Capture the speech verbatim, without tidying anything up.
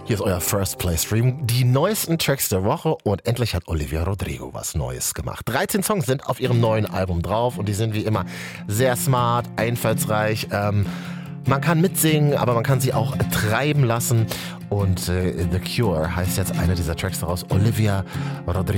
Hier ist euer First Play Stream, die neuesten Tracks der Woche und endlich hat Olivia Rodrigo was Neues gemacht. dreizehn Songs sind auf ihrem neuen Album drauf und die sind wie immer sehr smart, einfallsreich. Ähm, man kann mitsingen, aber man kann sie auch treiben lassen und äh, The Cure heißt jetzt einer dieser Tracks daraus, Olivia Rodrigo.